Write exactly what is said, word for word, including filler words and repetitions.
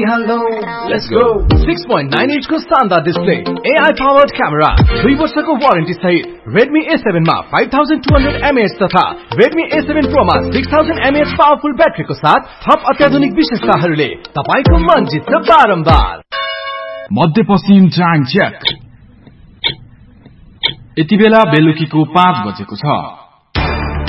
हाल्दौ let's go six point nine inch को शानदार display, A I powered camera, दुई वर्षको वारेन्टी सहित Redmi A seven मा five thousand two hundred milliamp hour तथा Redmi A seven Pro मा six thousand milliamp hour powerful ब्याट्रीको साथ थप अत्याधुनिक विशेषताहरूले तपाईको मन जित्छ बारम्बार। मध्यपश्चिम जाङ ज्याक। यति बेला बेलुकीको पाँच बजेको छ।